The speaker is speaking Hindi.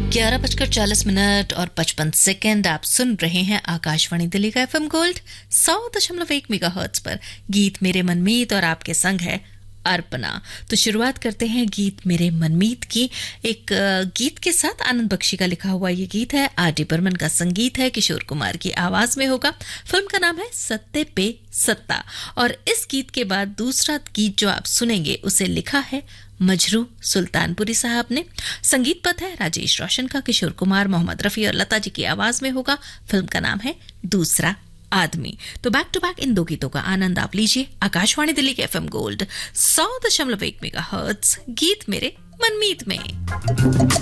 11:40 और 55 सेकंड। आप सुन रहे हैं आकाशवाणी दिल्ली का FM गोल्ड 100.1 मेगाहर्ट्ज पर गीत मेरे मनमीत और आपके संग है अर्पणा। तो शुरुआत करते हैं गीत मेरे मनमीत की एक गीत के साथ। आनंद बख्शी का लिखा हुआ ये गीत है, R.D. बर्मन का संगीत है, किशोर कुमार की आवाज में होगा। फिल्म का नाम है सत्ते पे सत्ता। और इस गीत के बाद दूसरा गीत जो आप सुनेंगे उसे लिखा है मजरू सुल्तानपुरी साहब ने। संगीत पथ है राजेश रोशन का, किशोर कुमार, मोहम्मद रफी और लता जी की आवाज में होगा। फिल्म का नाम है दूसरा आदमी। तो बैक टू बैक इन दो गीतों का आनंद आप लीजिए आकाशवाणी दिल्ली के FM गोल्ड 100.1 मेगाहर्ट्ज गीत मेरे मनमीत में।